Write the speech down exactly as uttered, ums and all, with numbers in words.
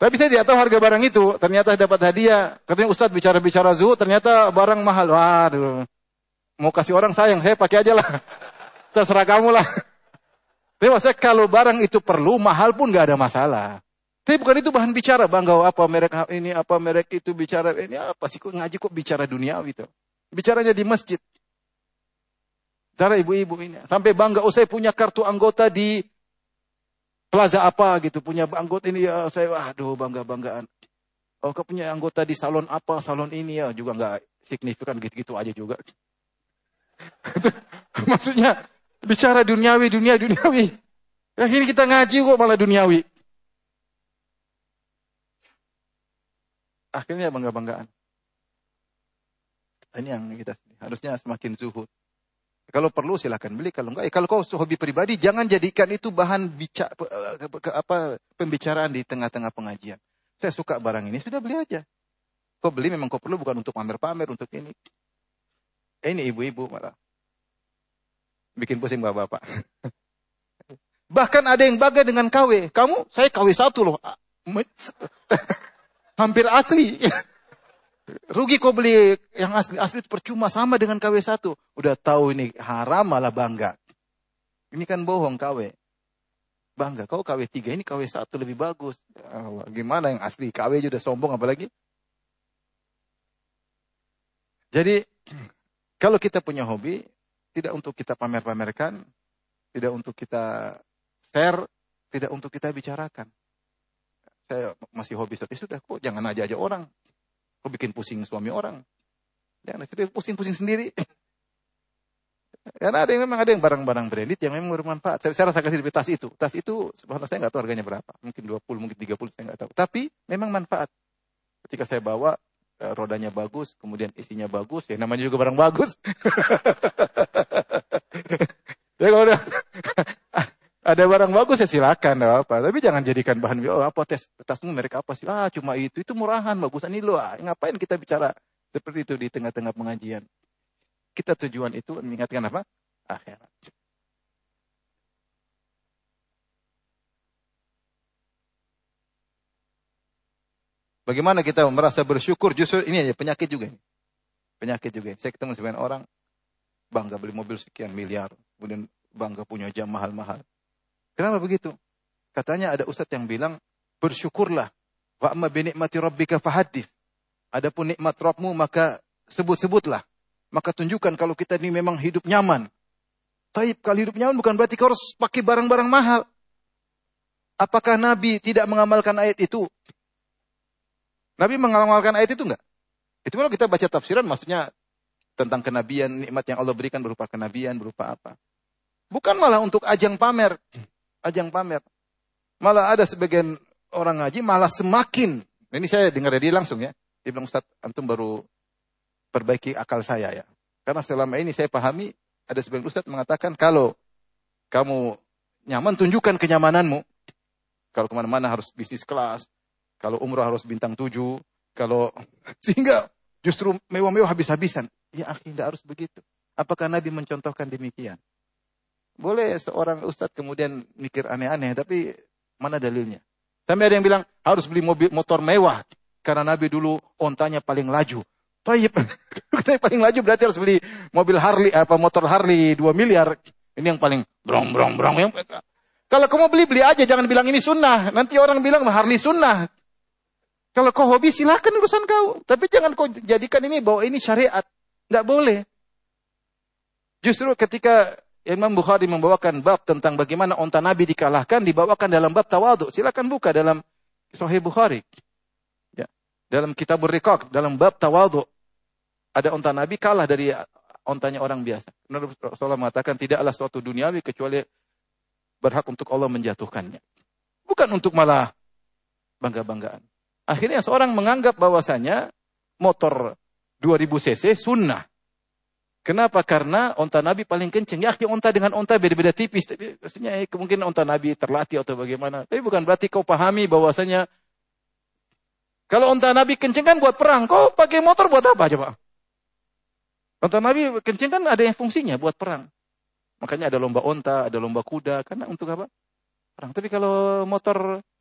Tapi saya tidak tahu harga barang itu. Ternyata dapat hadiah. Katanya Ustadz bicara-bicara zuhud, ternyata barang mahal. Waduh. Mau kasih orang sayang, saya pakai aja lah. Terserah kamu lah. Tapi maksudnya kalau barang itu perlu, mahal pun gak ada masalah. Tapi bukan itu bahan bicara. Bangga apa merek ini, apa merek itu bicara. Ini apa sih kok ngaji kok bicara duniawi itu. Bicaranya di masjid. Cara ibu-ibu ini. Sampai bangga, oh saya punya kartu anggota di plaza apa gitu. Punya anggota ini ya saya, waduh bangga-banggaan. Oh kau punya anggota di salon apa, salon ini ya. Juga gak signifikan gitu-gitu aja juga. Maksudnya bicara duniawi, dunia duniawi. Akhirnya kita ngaji kok malah duniawi. Akhirnya bangga-banggaan. Ini yang kita harusnya semakin zuhud. Kalau perlu silakan beli, kalau enggak, ya kalau kau hobi pribadi jangan jadikan itu bahan bicara ke, ke, apa pembicaraan di tengah-tengah pengajian. Saya suka barang ini, sudah beli aja. Kau beli memang kau perlu bukan untuk pamer-pamer untuk ini. Eh, ini ibu-ibu malah bikin pusing bapak-bapak. Bahkan ada yang bangga dengan K W. Kamu, saya K W satu loh. Hampir asli. Rugi kau beli yang asli. Asli itu percuma sama dengan K W satu. Udah tahu ini haram malah bangga. Ini kan bohong K W. Bangga. Kau K W tiga ini K W satu lebih bagus. Oh, gimana yang asli? K W juga sombong apalagi. Jadi kalau kita punya hobi, tidak untuk kita pamer-pamerkan, tidak untuk kita share, tidak untuk kita bicarakan. Saya masih hobi seperti sudah, kok jangan aja-aja orang. Kok bikin pusing suami orang. Jangan, sudah pusing-pusing sendiri. Karena ada yang memang ada yang barang-barang branded yang memang bermanfaat. Saya, saya rasakan di tas itu. Tas itu, subhanallah saya nggak tahu harganya berapa. Mungkin dua puluh, mungkin tiga puluh, saya nggak tahu. Tapi memang manfaat. Ketika saya bawa, rodanya bagus, kemudian isinya bagus, ya namanya juga barang bagus. Ya kalau ada, ada barang bagus ya silakan, apa. Tapi jangan jadikan bahan, oh apa tes, tasmu merek apa sih? Ah cuma itu, itu murahan, bagusan ini loh. Ah, ngapain kita bicara seperti itu di tengah-tengah pengajian? Kita tujuan itu mengingatkan apa? Akhirat. Bagaimana kita merasa bersyukur? Justru ini aja penyakit juga. Penyakit juga. Saya ketemu sebagian orang bangga beli mobil sekian miliar, kemudian bangga punya jam mahal-mahal. Kenapa begitu? Katanya ada ustadz yang bilang, bersyukurlah. Wa amma bi ni'mati rabbika fahaddits. Adapun nikmat Rabbmu maka sebut-sebutlah. Maka tunjukkan kalau kita ini memang hidup nyaman. Taib, kalau hidup nyaman bukan berarti kau harus pakai barang-barang mahal. Apakah Nabi tidak mengamalkan ayat itu? Nabi mengamalkan ayat itu enggak? Itu kalau kita baca tafsiran maksudnya tentang kenabian, nikmat yang Allah berikan berupa kenabian, berupa apa. Bukan malah untuk ajang pamer. Ajang pamer. Malah ada sebagian orang ngaji malah semakin. Ini saya dengar dari dia langsung ya. Dia bilang, Ustaz, antum baru perbaiki akal saya ya. Karena selama ini saya pahami, ada sebagian Ustaz mengatakan kalau kamu nyaman, tunjukkan kenyamananmu. Kalau kemana-mana harus bisnis kelas. Kalau umrah harus bintang tujuh. Kalau sehingga justru mewah-mewah habis-habisan. Ya akhi, tidak harus begitu. Apakah Nabi mencontohkan demikian? Boleh seorang ustadz kemudian mikir aneh-aneh. Tapi mana dalilnya? Sampai ada yang bilang harus beli mobil motor mewah. Karena Nabi dulu ontanya paling laju. Taib. Paling laju berarti harus beli mobil Harley. Apa motor Harley dua miliar. Ini yang paling brong brong brong. Kalau kamu beli, beli aja. Jangan bilang ini sunnah. Nanti orang bilang Harley sunnah. Kalau kau hobi silakan urusan kau. Tapi jangan kau jadikan ini bahwa ini syariat. Tidak boleh. Justru ketika Imam Bukhari membawakan bab tentang bagaimana onta Nabi dikalahkan. Dibawakan dalam bab tawadhu. Silakan buka dalam Sahih Bukhari. Ya. Dalam Kitabur Riqaq. Dalam bab tawadhu. Ada onta Nabi kalah dari ontanya orang biasa. Rasulullah mengatakan tidaklah suatu duniawi kecuali berhak untuk Allah menjatuhkannya. Bukan untuk malah bangga-banggaan. Akhirnya seorang menganggap bahwasanya motor dua ribu cc sunnah. Kenapa? Karena onta Nabi paling kenceng. Ya, onta dengan onta beda-beda tipis. Tapi maksudnya eh, kemungkinan onta Nabi terlatih atau bagaimana. Tapi bukan berarti kau pahami bahwasanya kalau onta Nabi kenceng kan buat perang. Kau pakai motor buat apa coba? Onta Nabi kenceng kan ada yang fungsinya buat perang. Makanya ada lomba onta, ada lomba kuda. Karena untuk apa? Perang. Tapi kalau motor